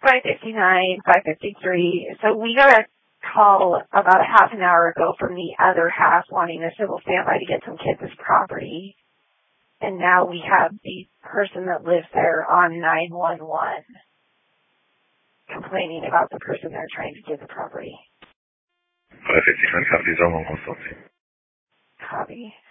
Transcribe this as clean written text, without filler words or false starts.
559, 553. So we got a call about a half an hour ago from the other half wanting a civil standby to get some kids' property. And now we have the person that lives there on 911 complaining about the person they're trying to give the property. 559 copy, zone 1 consulting. Copy.